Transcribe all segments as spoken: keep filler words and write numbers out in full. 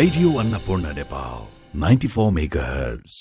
Radio Annapurna Nepal ninety four megahertz.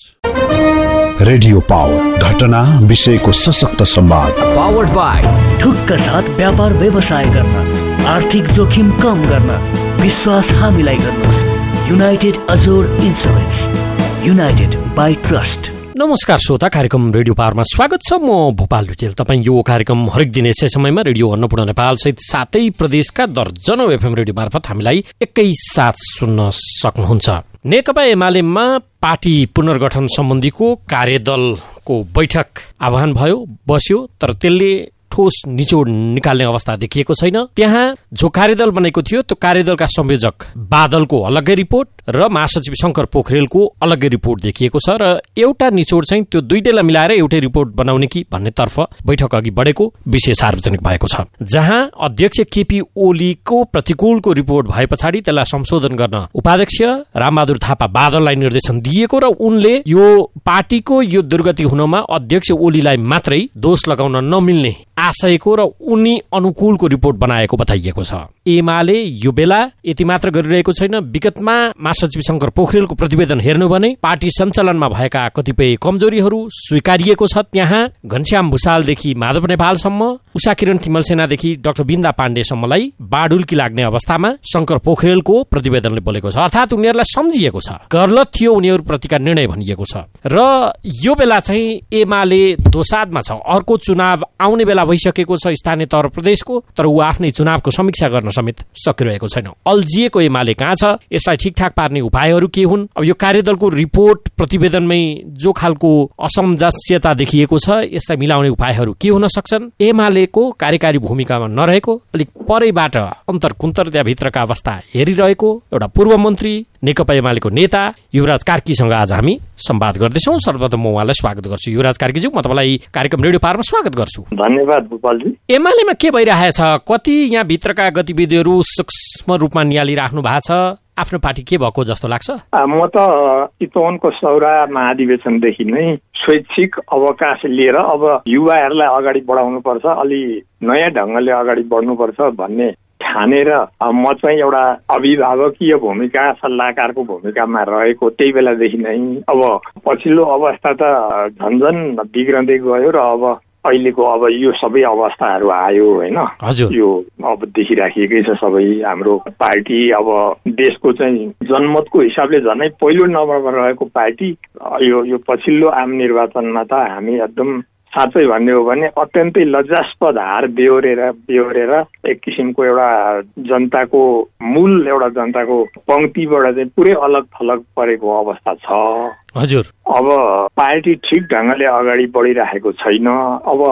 Radio power घटना विषयको सशक्त संवाद। पावर्ड बाय ठुक्क साथ व्यापार व्यवसाय गर्न, आर्थिक जोखिम कम गर्न विश्वास हामीलाई गर्नुहोस्। United Azor insurance, United by trust. नमस्कार श्रोता, कार्यक्रम रेडियो पावरमा स्वागत छ। म भोपाल लुटेल। तपाईँ यो कार्यक्रम हरेक दिन यसै समयमा रेडियो अन्नपूर्ण नेपाल सहित सातै प्रदेशका दर्जनौं एफएम रेडियो मार्फत हामीलाई एकैसाथ सुन्न सक्नुहुन्छ। नेकपा एमालेमा पार्टी पुनर्गठन सम्बन्धीको कार्यदलको बैठक आह्वान भयो, बस्यो, तर त्यसले ठोस निचोड निकाल्ने अवस्था देखिएको छैन। त्यहाँ जो कार्यदल बनेको थियो त्यो कार्यदलका संयोजक बादलको अलग्गै रिपोर्ट र महासचिव शंकर पोखरेलको अलग्गै रिपोर्ट देखिएको छ र एउटा निचोड चाहिँ त्यो दुईटैलाई मिलाएर एउटै रिपोर्ट बनाउने कि भन्नेतर्फ बैठक अघि बढेको विषय सार्वजनिक भएको छ। जहाँ अध्यक्ष केपी ओलीको प्रतिकूलको रिपोर्ट भए पछाडि त्यसलाई संशोधन गर्न उपाध्यक्ष रामबहादुर थापा बादललाई निर्देशन दिएको र उनले यो पार्टीको यो दुर्गति हुनमा अध्यक्ष ओलीलाई मात्रै दोष लगाउन नमिल्ने आशयको र उनी अनुकूलको रिपोर्ट बनाएको बताइएको छ। एमाले यो बेला यति मात्र गरिरहेको छैन, विगतमा महासचिव शंकर पोखरेलको प्रतिवेदन हेर्नु भने पार्टी सञ्चालनमा भएका कतिपय कमजोरीहरू स्वीकारिएको छ। त्यहाँ घनश्याम भुषालदेखि माधव नेपालसम्म, उषा किरण तिमल सेनादेखि डाक्टर बिन्दा पाण्डेसम्मलाई बाडुल्की लाग्ने अवस्थामा शंकर पोखरेलको प्रतिवेदनले बोलेको छ। अर्थात् उनीहरूलाई सम्झिएको छ, गलत थियो उनीहरूप्रतिका निर्णय भनिएको छ र यो बेला चाहिँ एमाले दोसादमा छ। अर्को चुनाव आउने बेला भइसकेको छ स्थानीय तह प्रदेशको, तर ऊ आफ्नै चुनावको समीक्षा गर्न समेत सकिरहेको छैन। अल्झिएको एमाले कहाँ छ? यसलाई ठिकठाक पार्ने उपायहरू के हुन्? अब यो कार्यदलको रिपोर्ट प्रतिवेदनमै जो खालको असमञ्जस्यता देखिएको छ, यसलाई मिलाउने उपायहरू के हुन सक्छन्? एमालेको कार्यकारी भूमिकामा नरहेको, अलिक परैबाट अन्तरकुन्तर त्यहाँभित्रका अवस्था हेरिरहेको एउटा पूर्व मन्त्री नेकपा एमालेको नेता युवराज कार्कीसँग आज हामी संवाद गर्दैछौँ। सर्वप्रथम म उहाँलाई स्वागत गर्छु। युवराज कार्कीज्यू, म तपाईँलाई कार्यक्रम रेडियो पावरमा स्वागत गर्छु। धन्यवाद भूपालजी। एमालेमा के भइरहेछ? कति यहाँ भित्रका गतिविधिहरू सूक्ष्म रूपमा निहालिराख्नु भएको छ? आफ्नो पार्टी के भएको जस्तो लाग्छ? म त चितवनको सौरा महाधिवेशनदेखि नै स्वैच्छिक अवकाश लिएर अब युवाहरूलाई अगाडि बढाउनुपर्छ, अलि नयाँ ढङ्गले अगाडि बढ्नुपर्छ भन्ने ठानेर म चाहिँ एउटा अभिभावकीय भूमिका, सल्लाहकारको भूमिकामा रहेको त्यही बेलादेखि नै अब पछिल्लो अवस्था त झन्झन बिग्रँदै गयो र अब अहिलेको अब यो सबै अवस्थाहरू आयो होइन। यो अब देखिराखिएकै छ सबै। हाम्रो पार्टी अब देशको चाहिँ जनमतको हिसाबले झनै पहिलो नम्बरमा रहेको पार्टी यो यो पछिल्लो आम निर्वाचनमा त हामी एकदम साँच्चै भन्ने हो भने अत्यन्तै लज्जास्पद हार बेहोरेर बेहोरेर एक किसिमको एउटा जनताको मूल एउटा जनताको पंक्तिबाट चाहिँ पुरै अलग थलग परेको अवस्था छ। हजुर, अब पार्टी ठिक ढङ्गले अगाडि बढिरहेको छैन। अब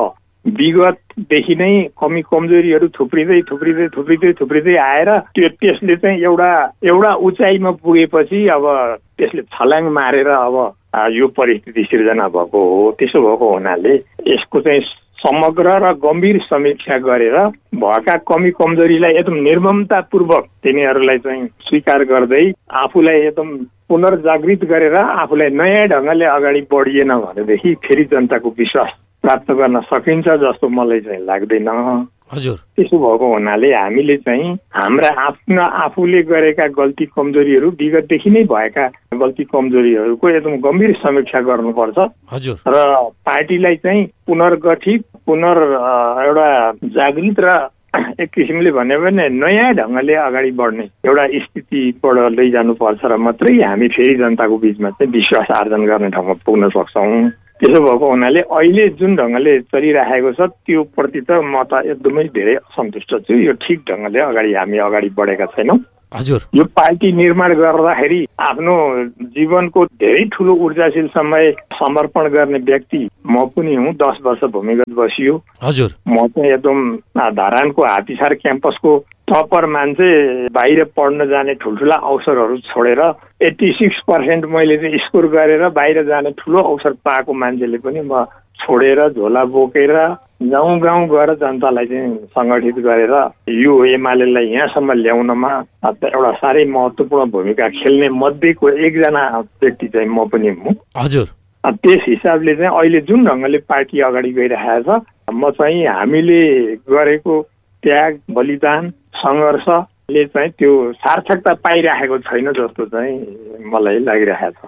विगतदेखि नै कमी कमजोरीहरू थुप्रिँदै थुप्रिँदै थुप्रिँदै थुप्रिँदै आएर त्यो त्यसले चाहिँ एउटा एउटा उचाइमा पुगेपछि अब त्यसले छलाङ मारेर अब यो परिस्थिति सिर्जना भएको हो। त्यसो भएको हुनाले यसको चाहिँ समग्र र गम्भीर समीक्षा गरेर भएका कमी कमजोरीलाई एकदम निर्ममतापूर्वक तिनीहरूलाई चाहिँ स्वीकार गर्दै आफूलाई एकदम पुनर्जागृत गरेर आफूलाई नयाँ ढङ्गले अगाडि बढिएन भनेदेखि फेरि जनताको विश्वास प्राप्त गर्न सकिन्छ जस्तो मलाई चाहिँ लाग्दैन। हजुर, त्यसो भएको हुनाले हामीले चाहिँ हाम्रा आफ्ना आफूले गरेका गल्ती कमजोरीहरू, विगतदेखि नै भएका गल्ती कमजोरीहरूको एकदम गम्भीर समीक्षा गर्नुपर्छ। हजुर, र पार्टीलाई चाहिँ पुनर्गठित, पुनर एउटा जागृत र एक किसिमले भन्यो भने नयाँ ढङ्गले अगाडि बढ्ने एउटा स्थितिबाट लैजानुपर्छ र मात्रै हामी फेरि जनताको बिचमा चाहिँ विश्वास आर्जन गर्ने ठाउँमा पुग्न सक्छौँ। त्यसो भएको हुनाले अहिले जुन ढङ्गले चलिरहेको छ त्यो प्रति त म त एकदमै धेरै असन्तुष्ट छु। यो ठिक ढङ्गले अगाडि हामी अगाडि बढेका छैनौँ। हजुर, यो पार्टी निर्माण गर्दाखेरि आफ्नो जीवनको धेरै ठुलो ऊर्जाशील समय समर्पण गर्ने व्यक्ति म पनि हुँ। दस वर्ष भूमिगत बसियो। हजुर, म चाहिँ एकदम धरानको हात्तीसार क्याम्पसको टपर मान्छे, बाहिर पढ्न जाने ठुल्ठुला अवसरहरू छोडेर एट्टी सिक्स पर्सेन्ट मैले चाहिँ स्कोर गरेर बाहिर जाने ठुलो अवसर पाएको मान्छेले पनि म छोडेर झोला बोकेर गाउँ गाउँ गएर जनतालाई चाहिँ सङ्गठित गरेर यो एमालेलाई यहाँसम्म ल्याउनमा एउटा साह्रै महत्त्वपूर्ण भूमिका खेल्ने मध्येको एकजना व्यक्ति चाहिँ म पनि हुँ। हजुर, त्यस हिसाबले चाहिँ अहिले जुन ढङ्गले पार्टी अगाडि गइरहेको छ, म चाहिँ हामीले गरेको त्याग, बलिदान, सङ्घर्ष ले चाहिँ त्यो सार्थकता पाइराखेको छैन जस्तो चाहिँ मलाई लागिरहेको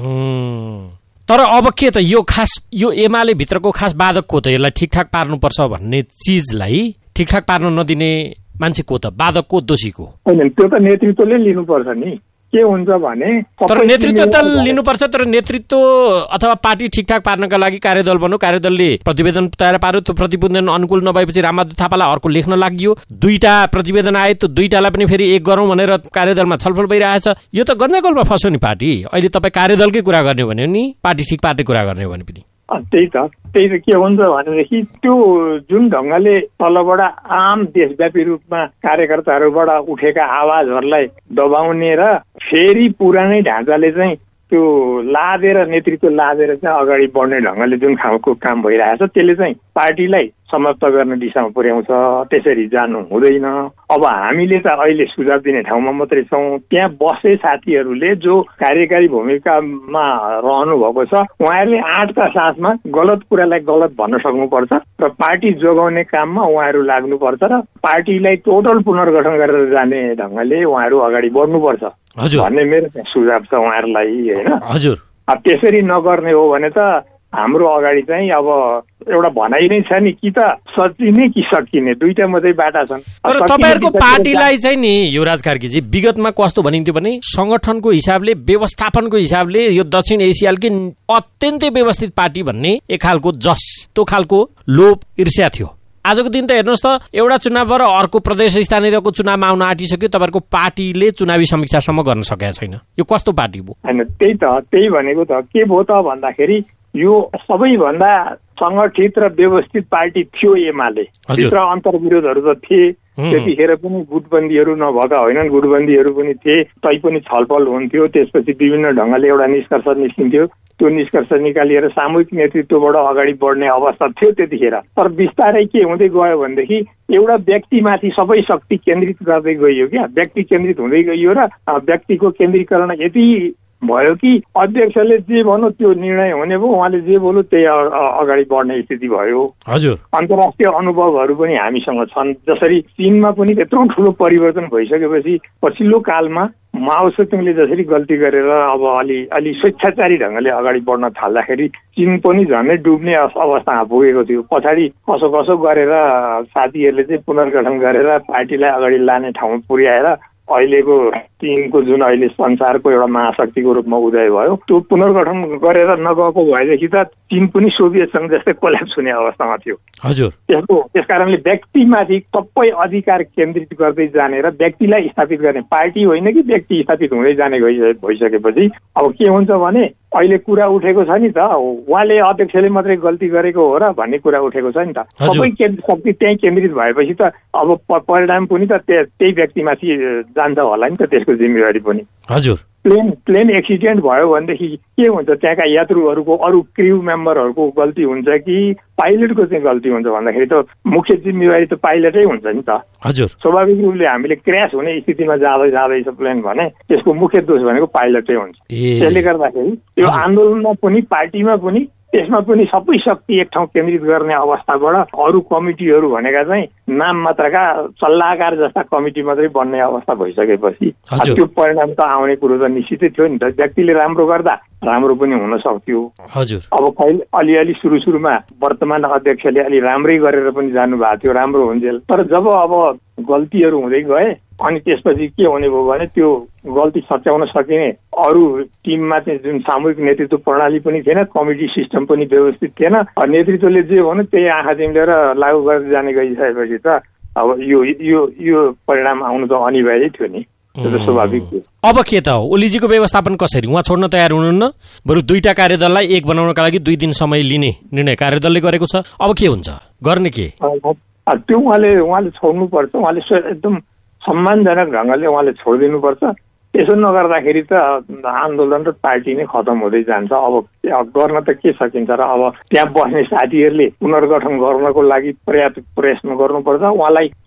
छ। तर अब के त यो खास यो एमाले भित्रको खास बाधक को त यसलाई ठिकठाक पार्नुपर्छ भन्ने चिजलाई ठिकठाक पार्न नदिने मान्छे को त बाधक को दोषी को? होइन, त्यो त नेतृत्वले लिनुपर्छ नि। के हुन्छ भने तर नेतृत्व त लिनुपर्छ, तर नेतृत्व अथवा पार्टी ठिकठाक पार्नका लागि कार्यदल बन्यो, कार्यदलले प्रतिवेदन तयार पार्यो, त्यो प्रतिवेदन अनुकूल नभएपछि रामबहादुर थापालाई अर्को लेख्न लाग्यो, दुईटा प्रतिवेदन आए, त्यो दुईटालाई पनि फेरि एक गरौँ भनेर कार्यदलमा छलफल भइरहेछ। यो त गन्जागोलमा फस्यो नि पार्टी। अहिले तपाईँ कार्यदलकै कुरा गर्ने भन्यो नि, पार्टी ठिक पार्ने कुरा गर्ने भने पनि त्यही त त्यही त के हुन्छ भनेदेखि त्यो जुन ढङ्गले तलबाट आम देशव्यापी रूपमा कार्यकर्ताहरूबाट उठेका आवाजहरूलाई दबाउने र फेरि पुरानै ढाँचाले चाहिँ त्यो लादेर नेतृत्व लादेर चाहिँ अगाडि बढ्ने ढङ्गले जुन खालको काम भइरहेछ त्यसले चाहिँ पार्टीलाई समाप्त गर्ने दिशामा पुर्याउँछ। त्यसरी जानु हुँदैन। अब हामीले त अहिले सुझाव दिने ठाउँमा मात्रै छौँ। त्यहाँ बस्ने साथीहरूले जो कार्यकारी भूमिकामा रहनु भएको छ उहाँहरूले आँटका साथमा गलत कुरालाई गलत भन्न सक्नुपर्छ र पार्टी जोगाउने काममा उहाँहरू लाग्नुपर्छ र पार्टीलाई टोटल पुनर्गठन गरेर जाने ढङ्गले उहाँहरू अगाडि बढ्नुपर्छ भन्ने मेरो सुझाव छ उहाँहरूलाई होइन। हजुर, अब त्यसरी नगर्ने हो भने त हाम्रो अगाडि चाहिँ अब एउटा भनाइ नै छ नि, कि त सचिने कि सकिने, दुईटा मात्रै बाटा छन्। तर तपाईँहरूको पार्टीलाई चाहिँ नि युवराज कार्कीजी विगतमा कस्तो भनिन्थ्यो भने संगठनको हिसाबले व्यवस्थापनको हिसाबले यो दक्षिण एसियाकै अत्यन्तै व्यवस्थित पार्टी भन्ने एक खालको जस, त्यो खालको लोभ ईर्ष्या थियो। आजको दिन त हेर्नुहोस् त एउटा चुनावबाट अर्को प्रदेश स्थानीयको चुनावमा आउन आँटिसक्यो, तपाईँहरूको पार्टीले चुनावी समीक्षासम्म गर्न सकेका छैन। यो कस्तो पार्टी भयो? होइन, त्यही त त्यही भनेको त के भयो त भन्दाखेरि यो सबैभन्दा सङ्गठित र व्यवस्थित पार्टी थियो एमाले। भित्र अन्तर्विरोधहरू त थिए, त्यतिखेर पनि गुटबन्दीहरू नभएका होइनन्, गुटबन्दीहरू पनि थिए, तैपनि छलफल हुन्थ्यो। त्यसपछि विभिन्न ढङ्गले एउटा निष्कर्ष निस्किन्थ्यो, त्यो निष्कर्ष निकालिएर सामूहिक नेतृत्वबाट अगाडि बढ्ने अवस्था थियो त्यतिखेर। तर बिस्तारै के हुँदै गयो भनेदेखि एउटा व्यक्तिमाथि सबै शक्ति केन्द्रित गर्दै गइयो क्या, व्यक्ति केन्द्रित हुँदै गइयो र व्यक्तिको केन्द्रीकरण यति भयो कि अध्यक्षले जे भन्यो त्यो निर्णय हुने भयो, उहाँले जे बोल्यो त्यही अगाडि बढ्ने स्थिति भयो। हजुर, अन्तर्राष्ट्रिय अनुभवहरू पनि हामीसँग छन्। जसरी चीनमा पनि यत्रो ठुलो परिवर्तन भइसकेपछि पछिल्लो कालमा माओ सेतुङले जसरी गल्ती गरेर अब अलि अलि स्वेच्छाचारी ढङ्गले अगाडि बढ्न थाल्दाखेरि चीन पनि झन्डै डुब्ने अवस्थामा पुगेको थियो। पछाडि कसो कसो गरेर साथीहरूले चाहिँ पुनर्गठन गरेर पार्टीलाई अगाडि लाने ठाउँमा पुर्याएर अहिलेको चीनको जुन अहिले संसारको एउटा महाशक्तिको रूपमा उदय भयो, त्यो पुनर्गठन गरेर नगएको भएदेखि त चीन पनि सोभियत सङ्घ जस्तै कोल्याप्स हुने अवस्थामा थियो। हजुर, त्यसको त्यस कारणले व्यक्तिमाथि सबै अधिकार केन्द्रित गर्दै जाने र व्यक्तिलाई स्थापित गर्ने, पार्टी होइन कि व्यक्ति स्थापित हुँदै जाने भइसकेपछि अब के हुन्छ भने अहिले कुरा उठेको छ नि त, उहाँले अध्यक्षले मात्रै गल्ती गरेको हो र भन्ने कुरा उठेको छ नि त। सबै शक्ति त्यहीँ केन्द्रित भएपछि त अब परिणाम पनि त त्यही व्यक्तिमाथि जान्छ होला नि त, त्यसको जिम्मेवारी पनि। हजुर, प्लेन प्लेन एक्सिडेन्ट भयो भनेदेखि के हुन्छ, त्यहाँका यात्रुहरूको अरू क्रिउ मेम्बरहरूको गल्ती हुन्छ कि पाइलटको चाहिँ गल्ती हुन्छ भन्दाखेरि त मुख्य जिम्मेवारी त पाइलटै हुन्छ नि त। हजुर, स्वाभाविक रूपले हामीले क्र्यास हुने स्थितिमा जाँदै जाँदैछ प्लेन भने त्यसको मुख्य दोष भनेको पाइलटै हुन्छ। त्यसले गर्दाखेरि यो आन्दोलनमा पनि पार्टीमा पनि त्यसमा पनि सबै शक्ति एक ठाउँ केन्द्रित गर्ने अवस्थाबाट अरू कमिटीहरू भनेका चाहिँ नाम मात्रका सल्लाहकार जस्ता कमिटी मात्रै बन्ने अवस्था भइसकेपछि त्यो परिणाम त आउने कुरो त निश्चितै थियो नि त। व्यक्तिले राम्रो गर्दा राम्रो पनि हुन सक्थ्यो। हजुर, अब कहिले अलिअलि सुरु सुरुमा वर्तमान अध्यक्षले अलि राम्रै गरेर पनि जानु भएको थियो, राम्रो हुन्थ्यो। तर जब अब गल्तीहरू हुँदै गए अनि त्यसपछि के हुने भयो भने त्यो गल्ती सच्याउन सकिने अरू टिममा चाहिँ जुन सामूहिक नेतृत्व प्रणाली पनि थिएन, कमिटी सिस्टम पनि व्यवस्थित थिएन। नेतृत्वले जे भन्यो त्यही आँखा चिम्लेर लागू गरेर जाने गइसकेपछि त अब यो यो यो परिणाम आउनु त अनिवार्य थियो नि, त्यो त स्वाभाविक थियो। अब के त ओलीजीको व्यवस्थापन कसरी? उहाँ छोड्न तयार हुनुहुन्न, बरु दुईटा कार्यदललाई एक बनाउनका लागि दुई दिन समय लिने निर्णय कार्यदलले गरेको छ। अब के हुन्छ, गर्ने के? त्यो उहाँले उहाँले छोड्नुपर्छ। उहाँले एकदम सम्मानजनक ढङ्गले उहाँले छोडिदिनुपर्छ। यसो नगर्दाखेरि त आन्दोलन र पार्टी नै खतम हुँदै जान्छ। अब गर्न त के सकिन्छ र अब त्यहाँ बस्ने साथीहरूले पुनर्गठन गर्नको लागि पर्याप्त प्रयास गर्नुपर्छ। उहाँलाई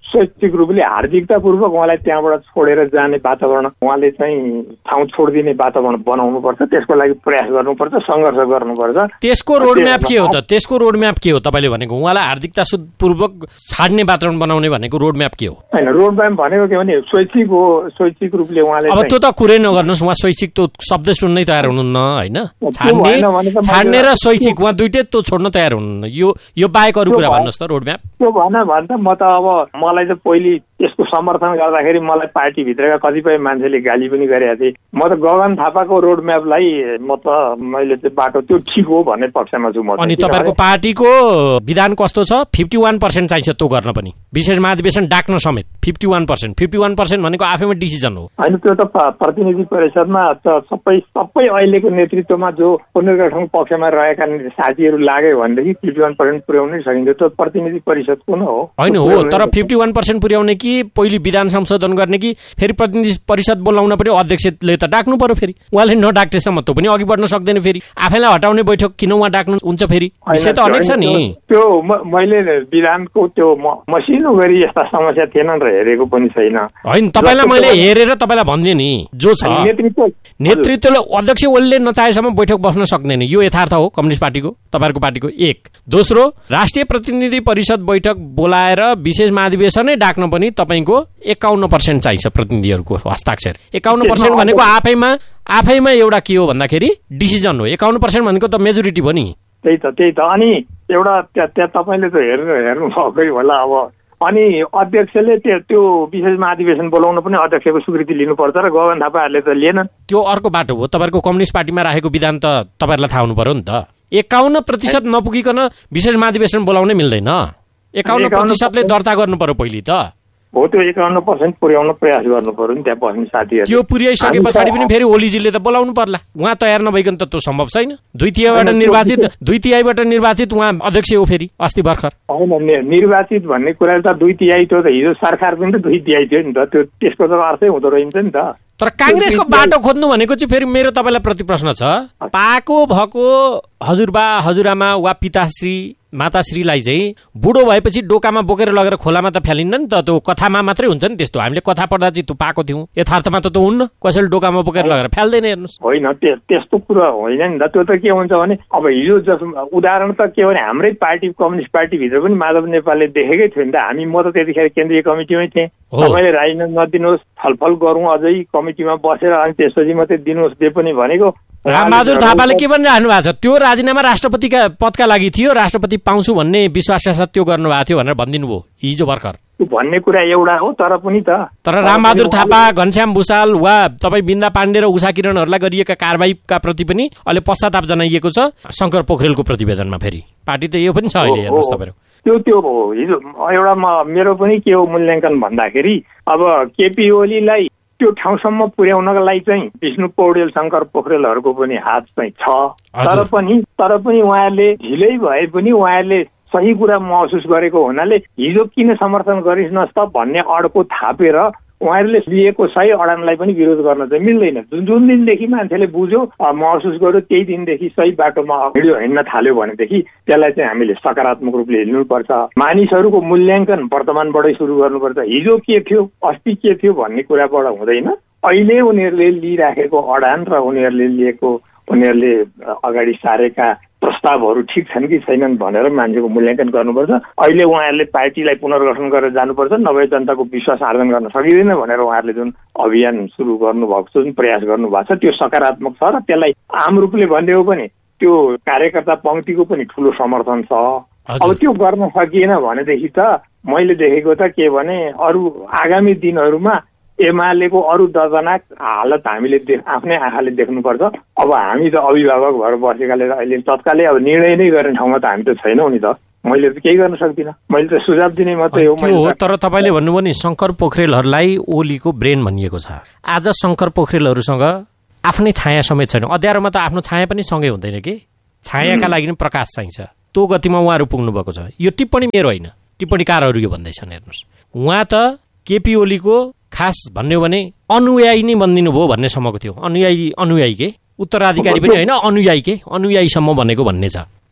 स्वैच्छिक रूपले हार्दिकतापूर्वक उहाँलाई त्यहाँबाट छोडेर जाने वातावरण उहाँले चाहिँ ठाउँ छोडिदिने वातावरण बनाउनुपर्छ। त्यसको लागि प्रयास गर्नुपर्छ, सङ्घर्ष गर्नुपर्छ। त्यसको रोडम्याप के हो त? त्यसको रोडम्याप के हो तपाईँले भनेको? उहाँलाई हार्दिकतापूर्वक छाड्ने वातावरण बनाउने भनेको रोडम्याप के हो? होइन, रोडम्याप भनेको के भने स्वैच्छिक हो। स्वैच्छिक रूपले उहाँले अब त्यो त कुरै नगर्नुहोस्, उहाँ स्वैच्छिक त शब्द सुन्नै तयार हुनुहुन्न होइन। छाड्ने छाड्ने र स्वैच्छिक उहाँ दुइटै त छोड्न तयार हुनुहुन्न। यो यो बाहेक अरू कुरा भन्नुहोस् त रोडम्याप। त्यो भन भन्छ म त अब मलाई चाहिँ पहिले यसको समर्थन गर्दाखेरि मलाई पार्टीभित्रका कतिपय मान्छेले गाली पनि गरेका थिए। म त गगन थापाको रोडम्यापलाई म त मैले चाहिँ बाटो त्यो ठिक हो भन्ने पक्षमा छु म। अनि तपाईँको पार्टीको विधान कस्तो छ? फिफ्टी वान पर्सेन्ट चाहिन्छ त्यो गर्न पनि, विशेष महाधिवेशन डाक्न समेत fifty one percent fifty one percent भनेको आफैमा डिसिजन हो होइन। त्यो त प्रतिनिधि परिषदमा सबै सबै अहिलेको नेतृत्वमा जो पुनर्गठन पक्षमा रहेका साथीहरू लाग्यो भनेदेखि फिफ्टी वान पर्सेन्ट पुर्याउनै सकिन्छ। त्यो प्रतिनिधि परिषदको न हो होइन हो। तर फिफ्टी वान पर्सेन्ट पुर्याउने कि पहिले विधान संशोधन गर्ने कि फेरि प्रतिनिधि परिषद बोलाउन पनि अध्यक्षले त डाक्नु पर्यो। फेरि उहाँले नडाक्टेसम्म त पनि अघि बढ्न सक्दैन। फेरि आफैलाई हटाउने बैठक किन उहाँ डाक्नु हुन्छ? फेरि विषय त अनेक छ नि। त्यो मैले विधानको त्यो मसिनो गरी यस्ता समस्या थिएनन् र हेरेको पनि छैन। होइन, तपाईँलाई मैले हेरेर तपाईँलाई भनिदिएँ नि, जो छ नेतृत्वले अध्यक्ष ओलीले नचाहेसम्म बैठक बस्न सक्दैन। यो यथार्थ हो कम्युनिस्ट पार्टीको, तपाईँहरूको पार्टीको। एक दोस्रो, राष्ट्रिय प्रतिनिधि परिषद बैठक बोलाएर विशेष महाधिवेशनै डाक्न पनि तपाईँको एकाउन्न पर्सेन्ट चाहिन्छ प्रतिनिधिहरूको हस्ताक्षर। एकाउन्न पर्सेन्ट भनेको आफैमा आफैमा एउटा के हो भन्दाखेरि डिसिजन हो। एकाउन्न पर्सेन्ट भनेको त मेजोरिटी हो नि। त्यही त त्यही त अनि एउटा त्यहाँ तपाईँले त हेर्नु हेर्नु भएकै होला। अब अनि अध्यक्षले त्यो त्यो विशेष महाधिवेशन बोलाउन पनि अध्यक्षको स्वीकृति लिनुपर्छ र गगन थापाहरूले त लिएन। त्यो अर्को बाटो हो। तपाईँहरूको कम्युनिस्ट पार्टीमा राखेको विधान त तपाईँहरूलाई थाहा हुनु पर्यो नि त। एकाउन्न प्रतिशत नपुगिकन विशेष महाधिवेशन बोलाउनै मिल्दैन। एकाउन्न प्रतिशतले दर्ता गर्नु पर्यो पहिले त हो। त्यो एकाउन्न पर्सेन्ट पुर्याउन प्रयास गर्नु पर्यो नि त्यहाँ बस्ने साथीहरू। त्यो पुर्याइसके पछाडि पनि फेरि ओलीजीले त बोलाउनु पर्ला। उहाँ तयार नभइकन त त्यो सम्भव छैन। दुई तिहाईबाट निर्वाचित दुई तिहाईबाट निर्वाचित उहाँ अध्यक्ष हो फेरि अस्ति भर्खर। होइन, निर्वाचित भन्ने कुरा त दुई तिहाई थियो त। हिजो सरकार पनि त दुई तिहाई थियो नि त। त्यो त्यसको त अर्थै हुँदो रहेछ नि त। तर काङ्ग्रेसको बाटो खोज्नु भनेको चाहिँ फेरि मेरो तपाईँलाई प्रति प्रश्न छ। पाको भएको हजुरबा हजुरआमा वा पिताश्री माताश्रीलाई चाहिँ बुढो भएपछि डोकामा बोकेर लगेर खोलामा त फ्यालिन्न नि त। त्यो कथामा मात्रै हुन्छ नि त्यस्तो। हामीले कथा पढ्दा चाहिँ त्यो पाएको थियौँ, यथार्थमा त त्यो हुन्न। कसैले डोकामा बोकेर लगेर फ्याल्दैन हेर्नुहोस्। होइन, त्यस्तो कुरा होइन नि त। त्यो त के हुन्छ भने अब हिजो जस उदाहरण त के हो भने हाम्रै पार्टी कम्युनिस्ट पार्टीभित्र पनि माधव नेपालले देखेकै थियो नि त। हामी म त त्यतिखेर केन्द्रीय कमिटीमै थिएँ। तपाईँले राजीनामा नदिनुहोस्, छलफल गरौँ अझै कमिटीमा बसेर, अनि त्यसपछि मात्रै दिनुहोस् दे पनि भनेको। रामबहादुर थापाले के भनिरहनु भएको छ? त्यो राजीनामा राष्ट्रपतिका पदका लागि थियो, राष्ट्रपति पाउँछु भन्ने विश्वास साथ त्यो गर्नुभएको थियो भनेर भनिदिनु भयो हिजो भर्खर। भन्ने कुरा एउटा हो, तर पनि त तर रामबहादुर थापा, घनश्याम भुषाल वा तपाईँ बिन्दा पाण्डे र उषा किरणहरूलाई गरिएका कारबाहीका प्रति पनि अहिले पश्चाताप जनाइएको छ शङ्कर पोखरेलको प्रतिवेदनमा। फेरि पार्टी त यो पनि छ अहिले हेर्नुहोस् तपाईँहरू। त्यो त्यो हो हिजो एउटा मेरो पनि के हो मूल्याङ्कन भन्दाखेरि अब केपी ओलीलाई त्यो ठाउँसम्म पुर्याउनका लागि चाहिँ विष्णु पौडेल शङ्कर पोखरेलहरूको पनि हात चाहिँ छ। तर पनि तर पनि उहाँहरूले ढिलै भए पनि उहाँहरूले सही कुरा महसुस गरेको हुनाले हिजो किन समर्थन गरिनुहोस् त भन्ने अड्को थापेर उहाँहरूले लिएको सही अडानलाई पनि विरोध गर्न चाहिँ मिल्दैन। जुन जुन दिनदेखि मान्छेले बुझ्यो महसुस गर्यो त्यही दिनदेखि सही बाटोमा हिँड्यो हिँड्न थाल्यो भनेदेखि त्यसलाई चाहिँ हामीले सकारात्मक रूपले हिँड्नुपर्छ। मानिसहरूको मूल्याङ्कन वर्तमानबाटै सुरु गर्नुपर्छ। हिजो के थियो अस्ति के थियो भन्ने कुराबाट हुँदैन। अहिले उनीहरूले लिइराखेको अडान र उनीहरूले लिएको उनीहरूले अगाडि सारेका प्रस्तावहरू ठिक छन् कि छैनन् भनेर मान्छेको मूल्याङ्कन गर्नुपर्छ। अहिले उहाँहरूले पार्टीलाई पुनर्गठन गरेर जानुपर्छ, नभए जनताको विश्वास आर्जन गर्न सकिँदैन भनेर उहाँहरूले जुन अभियान सुरु गर्नुभएको छ, जुन प्रयास गर्नुभएको छ त्यो सकारात्मक छ र त्यसलाई आम रूपले भनिदियो भने त्यो कार्यकर्ता पङ्क्तिको पनि ठुलो समर्थन छ। अब त्यो गर्न सकिएन भनेदेखि त मैले देखेको त के भने अरू आगामी दिनहरूमा एमालेको अरू दर्जनाक हालत हामीले आफ्नै आँखाले देख्नुपर्छ। अब हामी त अभिभावक भएर बसेकाले अहिले तत्कालै अब निर्णय नै गर्ने ठाउँमा त हामी त छैनौँ नि त। मैले त केही गर्न सक्दिनँ, मैले त सुझाव दिने मात्रै हो। तर तपाईँले भन्नुभयो नि शङ्कर पोखरेलहरूलाई ओलीको ब्रेन भनिएको छ। आज शङ्कर पोखरेलहरूसँग आफ्नै छाया समेत छैन। अँध्यारोमा त आफ्नो छाया पनि सँगै हुँदैन कि, छायाका लागि पनि प्रकाश चाहिन्छ। त्यो गतिमा उहाँहरू पुग्नु भएको छ। यो टिप्पणी मेरो होइन, टिप्पणीकारहरू यो भन्दैछन्। हेर्नुहोस्, उहाँ त केपी ओलीको खास भन्यो भने अनुयायी नै बनिदिनु भयो भन्ने सम्मको थियो। अनुयायी अनुयायी के उत्तराधिकारी पनि होइन, अनुयायी के अनुयायीसम्म भनेको भन्ने छ।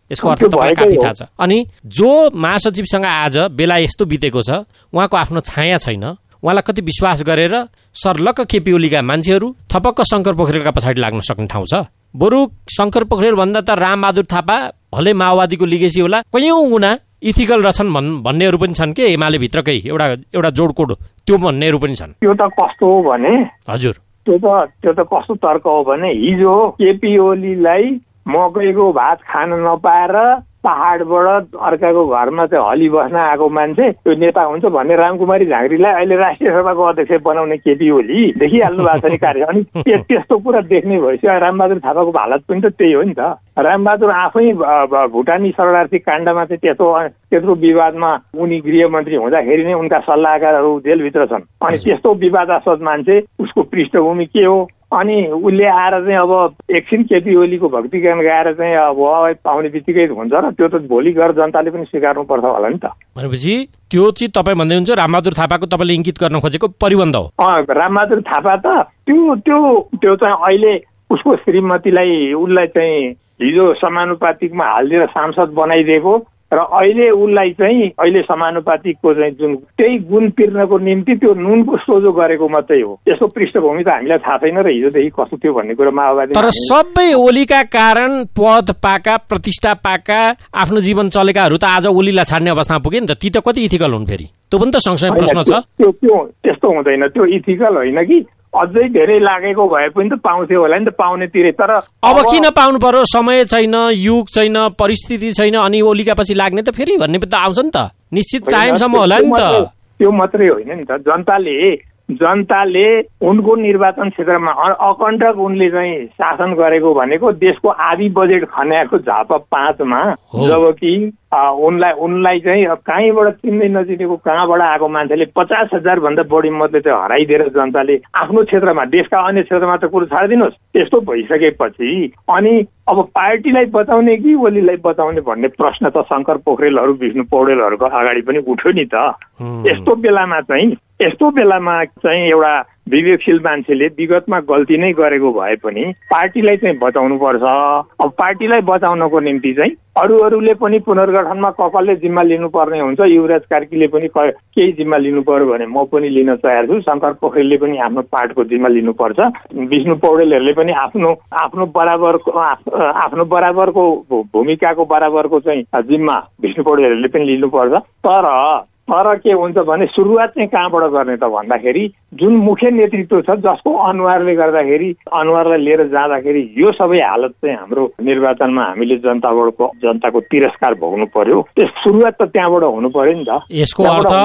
यसको अर्थ तपाईँलाई काफी थाहा छ। अनि जो महासचिवसँग आज बेला यस्तो बितेको छ, उहाँको आफ्नो छाया छैन, उहाँलाई कति विश्वास गरेर सर्लक्क केपी ओलीका मान्छेहरू थपक्क शङ्कर पोखरेलका पछाडि लाग्न सक्ने ठाउँ छ। बरु शङ्कर पोखरेल भन्दा त रामबहादुर थापा भले माओवादीको लिगेसी होला, कैयौँ गुणा इथिकल रहेछन् भन् भन्नेहरू पनि छन् के एमाले भित्रकै एउटा एउटा जोडकोड त्यो भन्नेहरू पनि छन्। त्यो त कस्तो हो भने हजुर त्यो त त्यो त कस्तो तर्क हो भने हिजो केपी ओलीलाई मकैको भात खान नपाएर पहाडबाट अर्काको घरमा चाहिँ हलिबस्न आएको मान्छे त्यो नेता हुन्छ भन्ने रामकुमारी झाँक्रीलाई अहिले राष्ट्रिय सभाको अध्यक्ष बनाउने केपी ओली देखिहाल्नु भएको छ नि कार्य। अनि त्यस्तो कुरा देख्ने भइसक्यो। रामबहादुर थापाको हालत पनि त त्यही हो नि त। रामबहादुर आफै भुटानी शरणार्थी काण्डमा चाहिँ त्यस्तो त्यत्रो विवादमा उनी गृहमन्त्री हुँदाखेरि नै उनका सल्लाहकारहरू जेलभित्र छन्। अनि त्यस्तो विवादास्पद मान्छे, उसको पृष्ठभूमि के हो, अनि उसले आएर चाहिँ अब एकछिन केपी ओलीको भक्ति गान गाएर चाहिँ अब पाउने बित्तिकै हुन्छ र त्यो त भोलि गएर जनताले पनि स्वीकार्नुपर्छ होला नि त। भनेपछि त्यो चाहिँ तपाईँ भन्दै हुन्छ रामबहादुर थापाको तपाईँले इङ्गित गर्न खोजेको परिबन्ध हो। रामबहादुर थापा त त्यो त्यो त्यो चाहिँ अहिले उसको श्रीमतीलाई उसलाई चाहिँ हिजो समानुपातिकमा हालिदिएर सांसद बनाइदिएको र अहिले उसलाई चाहिँ अहिले समानुपातिकको चाहिँ जुन त्यही गुण तिर्नको निम्ति त्यो नुनको सोझो गरेको मात्रै हो। यसको पृष्ठभूमि त हामीलाई थाहा छैन र हिजोदेखि कस्तो थियो भन्ने कुरा माओवादी। तर सबै ओलीका कारण पद पाका, प्रतिष्ठा पाका, आफ्नो जीवन चलेकाहरू त आज ओलीलाई छाड्ने अवस्थामा पुगे नि त। ती त कति इथिकल हुन् फेरि? त्यो पनि त सँगसँगै प्रश्न छ। त्यो त्यो त्यस्तो हुँदैन। त्यो इथिकल होइन कि अझै धेरै लागेको भए पनि त पाउँथ्यो होला नि त, पाउने तिरे। तर अब किन पाउनु पर्यो? समय छैन, युग छैन, परिस्थिति छैन, अनि ओलीका पछि लाग्ने त फेरि भन्ने त आउँछ नि त। निश्चित टाइमसम्म होला नि त। त्यो मात्रै होइन नि त। जनताले जनताले उनको निर्वाचन क्षेत्रमा अकण्टक उनले चाहिँ शासन गरेको भनेको देशको आधी बजेट खन्याएको झापा पाँचमा, जबकि उनलाई उनलाई चाहिँ कहीँबाट चिन्दै नचिनेको कहाँबाट आएको मान्छेले पचास हजार भन्दा बढी मतले चाहिँ हराइदिएर जनताले आफ्नो क्षेत्रमा, देशका अन्य क्षेत्रमा त कुरो छाडिदिनुहोस्। त्यस्तो भइसकेपछि अनि अब पार्टीलाई बचाउने कि ओलीलाई बचाउने भन्ने प्रश्न त शङ्कर पोखरेलहरू, विष्णु पौडेलहरूको अगाडि पनि उठ्यो नि त। यस्तो बेलामा चाहिँ यस्तो बेलामा चाहिँ एउटा विवेकशील मान्छेले विगतमा गल्ती नै गरेको भए पनि पार्टीलाई चाहिँ बचाउनु पर्छ। अब पार्टीलाई बचाउनको निम्ति चाहिँ अरू अरूले पनि पुनर्गठनमा ककलले जिम्मा लिनुपर्ने हुन्छ। युवराज कार्कीले पनि केही जिम्मा लिनु पर्यो भने म पनि लिन तयार छु। शङ्कर पोखरेलले पनि आफ्नो पार्टको जिम्मा लिनुपर्छ। विष्णु पौडेलहरूले पनि आफ्नो आफ्नो बराबरको आफ्नो बराबरको भूमिकाको बराबरको चाहिँ जिम्मा विष्णु पौडेलहरूले पनि लिनुपर्छ। तर तर के हुन्छ भने सुरुवात चाहिँ कहाँबाट गर्ने त भन्दाखेरि जुन मुख्य नेतृत्व छ, जसको अनुहारले गर्दाखेरि अनुहारलाई लिएर जाँदाखेरि यो सबै हालत चाहिँ हाम्रो निर्वाचनमा हामीले जनताबाट जनताको तिरस्कार भोग्नु पर्यो। त्यस सुरुवात त त्यहाँबाट हुनु पर्यो नि त। यसको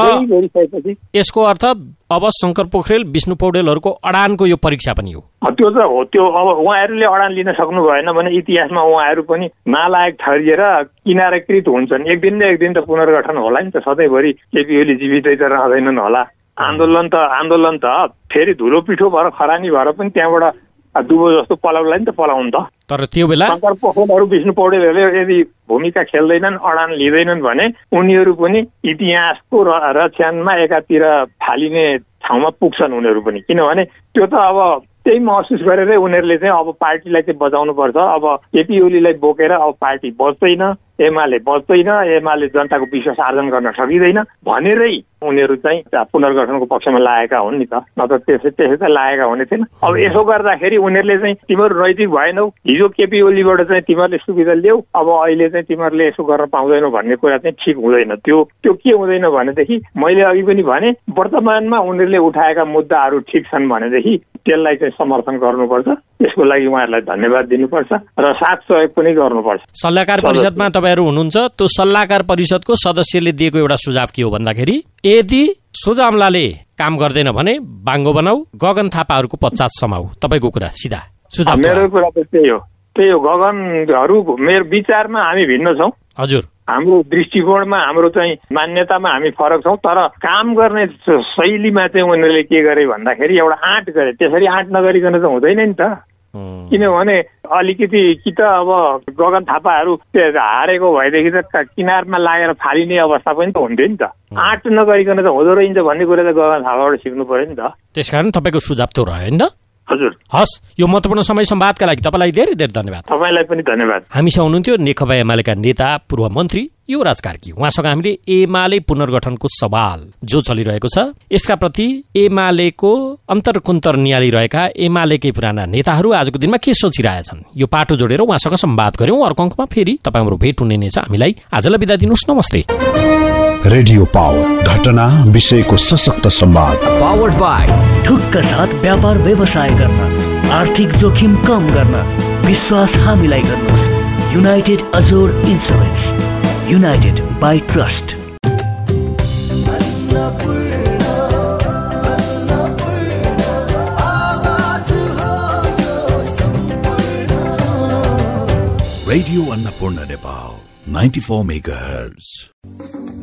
अर्थ यसको अर्थ अब शङ्कर पोखरेल, विष्णु पौडेलहरूको अडानको यो परीक्षा पनि हो। त्यो त हो। त्यो अब उहाँहरूले अडान लिन सक्नु भएन भने इतिहासमा उहाँहरू पनि नालायक ठहरिएर किनारीकृत हुन्छन्। एक दिन न एक दिन त पुनर्गठन होला नि त। सधैँभरि केपी ओली जीवितै त रहँदैनन् होला। आन्दोलन त आन्दोलन त फेरि धुलो पिठो भएर खरानी भएर पनि त्यहाँबाट दुबो जस्तो पलाउलाई नि त पलाउनु त। तर त्यो बेला शङ्कर पोखरेलहरू, विष्णु पौडेलहरूले यदि भूमिका खेल्दैनन्, अडान लिँदैनन् भने उनीहरू पनि इतिहासको रक्षानमा एकातिर फालिने ठाउँमा पुग्छन् उनीहरू पनि। किनभने त्यो त अब त्यही महसुस गरेरै उनीहरूले चाहिँ अब पार्टीलाई चाहिँ बचाउनु पर्छ। अब केपी ओलीलाई बोकेर अब पार्टी बच्दैन, एमाले बच्दैन, एमाले जनताको विश्वास आर्जन गर्न सकिँदैन भनेरै उनीहरू चाहिँ पुनर्गठनको पक्षमा लागेका हुन् नि त। नत्र त्यसै त्यसै त लागेका हुने थिएन। अब यसो गर्दाखेरि उनीहरूले चाहिँ तिमीहरू नैतिक भएनौ, हिजो केपी ओलीबाट चाहिँ तिमीहरूले सुविधा ल्याऊ, अब अहिले चाहिँ तिमीहरूले यसो गर्न पाउँदैनौ भन्ने कुरा चाहिँ ठिक हुँदैन। त्यो त्यो के हुँदैन भनेदेखि मैले अघि पनि भने वर्तमानमा उनीहरूले उठाएका मुद्दाहरू ठिक छन् भनेदेखि त्यसलाई चाहिँ समर्थन गर्नुपर्छ। यसको लागि उहाँहरूलाई धन्यवाद दिनुपर्छ र साथ सहयोग पनि गर्नुपर्छ। सल्लाहकार परिषदमा तपाईँहरू हुनुहुन्छ, त्यो सल्लाहकार परिषदको सदस्यले दिएको एउटा सुझाव के हो भन्दाखेरि यदि सोझामलाले काम गर्दैन भने बाङ्गो बनाऊ, गगन थापाहरूको पश्चात समाऊ। तपाईँको कुरा सिधा सुझाव? मेरो कुरा त त्यही हो त्यही हो गगनहरू मेरो विचारमा हामी भिन्न छौँ। हजुर, हाम्रो दृष्टिकोणमा, हाम्रो चाहिँ मान्यतामा हामी फरक छौँ। तर काम गर्ने शैलीमा चाहिँ उनीहरूले के गरे भन्दाखेरि एउटा आँट गरे। त्यसरी आँट नगरिकन त हुँदैन नि त। किनभने अलिकति कि त अब गगन थापाहरू हारेको भएदेखि त किनारमा लागेर फालिने अवस्था पनि त हुन्थ्यो नि त। आँट नगरिकन त हुँदो रहेछ भन्ने कुरा त गगन थापाबाट सिक्नु पर्यो नि त। त्यसकारण तपाईँको सुझाव त्यो रह्यो नि त। हजुर हस्, यो महत्त्वपूर्ण समय संवादका लागि तपाईँलाई धेरै धेरै धन्यवाद। तपाईँलाई पनि धन्यवाद। हामीसँग हुनुहुन्थ्यो नेकपा एमालेका नेता पूर्व मन्त्री युवराज कार्की। उहाँसँग हामीले एमाले पुनर्गठनको सवाल जो चलिरहेको छ यसका प्रति एमालेको अन्तरकुन्तर नियालिरहेका एमालेकै पुराना नेताहरू आजको दिनमा के सोचिरहेछन् यो पाटो जोडेर उहाँसँग संवाद गर्यौं। अर्को अङ्कमा फेरि तपाईँ भेट हुने नै छ। हामीलाई आजलाई बिदा दिनुहोस्। नमस्ते। रेडियो पावर, घटना विषयको सशक्त संवाद। पावर्ड बाई ढुक्क साथ व्यापार व्यवसाय गर्न, आर्थिक जोखिम कम गर्न विश्वास हामीलाई गर्नुहोस्। United Azor insurance, United by trust. Radio Annapurna Nepal, ninety-four megahertz.